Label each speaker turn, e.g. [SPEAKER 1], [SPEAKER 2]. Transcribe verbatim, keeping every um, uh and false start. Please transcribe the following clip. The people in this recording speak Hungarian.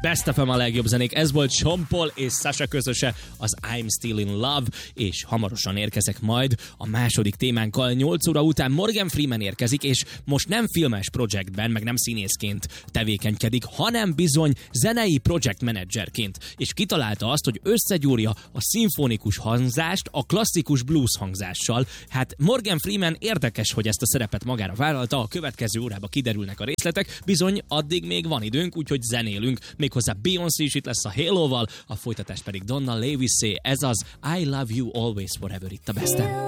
[SPEAKER 1] Best ef em a legjobb zenék. Ez volt Sean Paul és Sasha közöse, az I'm Still in Love, és hamarosan érkezek majd a második témánkkal. nyolc óra után Morgan Freeman érkezik, és most nem filmes projektben, meg nem színészként tevékenykedik, hanem bizony zenei project managerként. És kitalálta azt, hogy összegyúrja a szimfonikus hangzást a klasszikus blues hangzással. Hát Morgan Freeman érdekes, hogy ezt a szerepet magára vállalta, a következő órában kiderülnek a részletek, bizony addig még van időnk, úgyhogy zenélünk, méghozzá Beyoncé is itt lesz a Halo-val, a folytatás pedig Donna Lewis-é, ez az I Love You Always Forever itt a Besten.